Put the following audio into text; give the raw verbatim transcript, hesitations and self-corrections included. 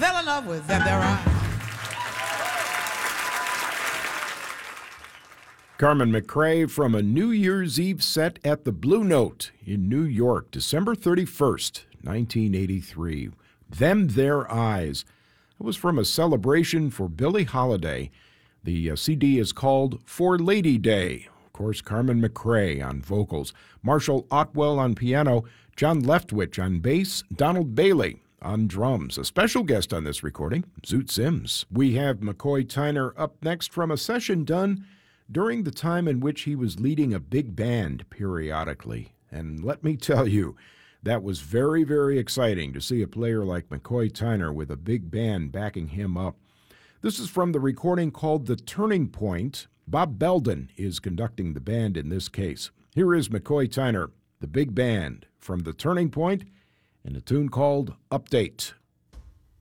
fell in love with them, their eyes. Carmen McRae from a New Year's Eve set at the Blue Note in New York, December thirty-first, nineteen eighty-three. Them Their Eyes. It was from a celebration for Billie Holiday. The uh, C D is called For Lady Day. Of course, Carmen McRae on vocals, Marshall Otwell on piano, John Leftwich on bass, Donald Bailey on drums. A special guest on this recording, Zoot Sims. We have McCoy Tyner up next from a session done during the time in which he was leading a big band periodically. And let me tell you, that was very, very exciting to see a player like McCoy Tyner with a big band backing him up. This is from the recording called The Turning Point. Bob Belden is conducting the band in this case. Here is McCoy Tyner, the big band, from The Turning Point, in a tune called Update.